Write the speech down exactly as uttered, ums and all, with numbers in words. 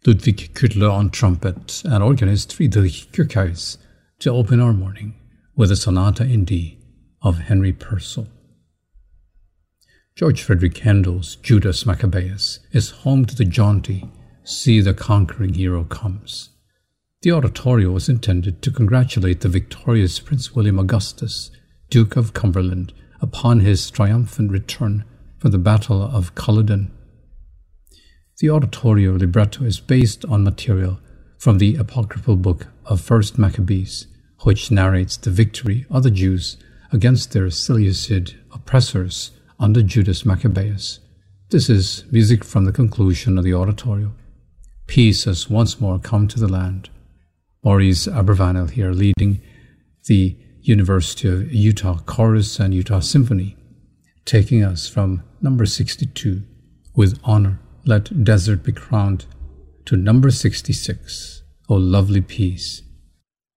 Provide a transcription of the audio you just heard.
Ludwig Küttler on trumpet, and organist Friedrich Kirchheis to open our morning with a sonata in D of Henry Purcell. George Frederick Handel's Judas Maccabeus is home to the jaunty "See the Conquering Hero Comes." The oratorio was intended to congratulate the victorious Prince William Augustus, Duke of Cumberland, upon his triumphant return from the Battle of Culloden. The oratorio libretto is based on material from the apocryphal book of First Maccabees, which narrates the victory of the Jews against their Seleucid oppressors under Judas Maccabeus. This is music from the conclusion of the oratorio. Peace has once more come to the land. Maurice Abervanel here leading the University of Utah Chorus and Utah Symphony, taking us from number sixty-two, "With Honor Let Desert Be Crowned," to number sixty-six, "O Lovely Peace."